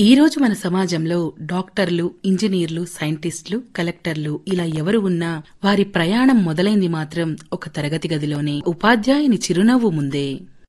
ఈ రోజు మన సమాజంలో డాక్టర్లు, ఇంజనీర్లు, సైంటిస్టులు, కలెక్టర్లు ఇలా ఎవరు ఉన్నా వారి ప్రయాణం మొదలైంది మాత్రం ఒక తరగతి గదిలోనే, ఉపాధ్యాయుని చిరునవ్వు ముందే.